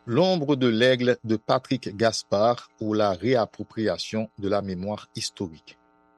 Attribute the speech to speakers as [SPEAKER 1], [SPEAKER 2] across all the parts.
[SPEAKER 1] L'ombre de l'aigle de Patrick Gaspard ou la réappropriation de la mémoire historique.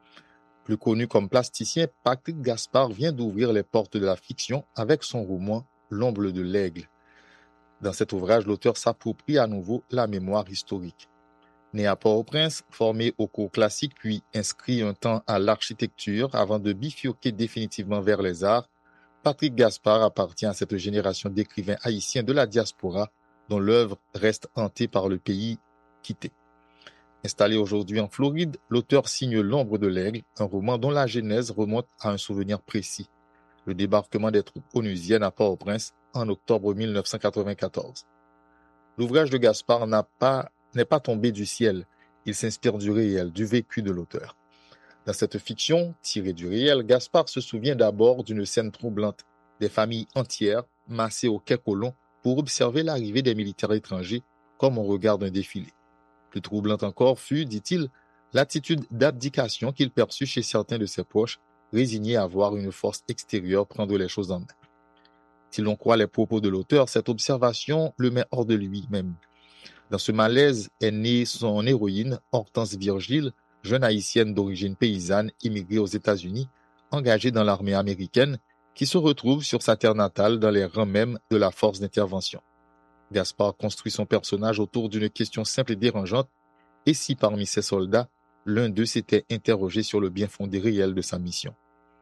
[SPEAKER 1] Plus connu comme plasticien, Patrick Gaspard vient d'ouvrir les portes de la fiction avec son roman L'ombre de l'aigle. Dans cet ouvrage, l'auteur s'approprie à nouveau la mémoire historique. Né à Port-au-Prince, formé au cours classique puis inscrit un temps à l'architecture avant de bifurquer définitivement vers les arts, Patrick Gaspard appartient à cette génération d'écrivains haïtiens de la diaspora dont l'œuvre reste hantée par le pays quitté. Installé aujourd'hui en Floride, l'auteur signe L'ombre de l'aigle, un roman dont la genèse remonte à un souvenir précis, le débarquement des troupes onusiennes à Port-au-Prince en octobre 1994. L'ouvrage de Gaspard n'est pas tombé du ciel, il s'inspire du réel, du vécu de l'auteur. Dans cette fiction, tirée du réel, Gaspard se souvient d'abord d'une scène troublante, des familles entières massées au quai Colomb pour observer l'arrivée des militaires étrangers comme on regarde un défilé. Plus troublante encore fut, dit-il, l'attitude d'abdication qu'il perçut chez certains de ses proches, résignés à voir une force extérieure prendre les choses en main. Si l'on croit les propos de l'auteur, cette observation le met hors de lui-même. Dans ce malaise est née son héroïne, Hortense Virgile, jeune haïtienne d'origine paysanne immigrée aux États-Unis, engagée dans l'armée américaine, qui se retrouve sur sa terre natale dans les rangs même de la force d'intervention. Gaspard construit son personnage autour d'une question simple et dérangeante, et si parmi ses soldats, l'un d'eux s'était interrogé sur le bien fondé réel de sa mission.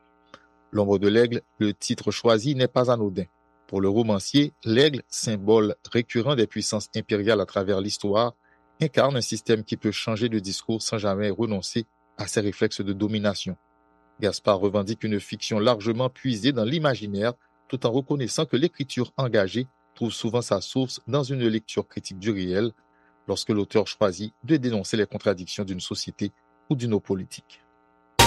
[SPEAKER 1] L'ombre de l'aigle, le titre choisi, n'est pas anodin. Pour le romancier, l'aigle, symbole récurrent des puissances impériales à travers l'histoire, incarne un système qui peut changer de discours sans jamais renoncer à ses réflexes de domination. Gaspard revendique une fiction largement puisée dans l'imaginaire, tout en reconnaissant que l'écriture engagée trouve souvent sa source dans une lecture critique du réel, lorsque l'auteur choisit de dénoncer les contradictions d'une société ou d'une eau politique.